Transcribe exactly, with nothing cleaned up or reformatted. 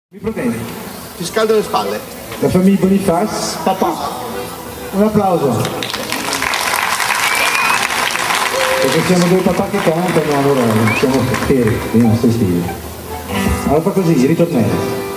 Mi protegge. Ti scaldo le spalle. La famiglia Boniface, papà. Un applauso. Perché siamo due papà che cantano, allora siamo fieri dei nostri stili. Allora fa così, ritornello.